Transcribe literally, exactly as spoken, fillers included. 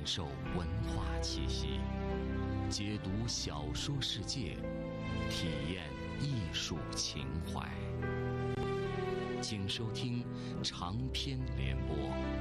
受文化气息，解读小说世界，体验艺术情怀。请收听长篇联播。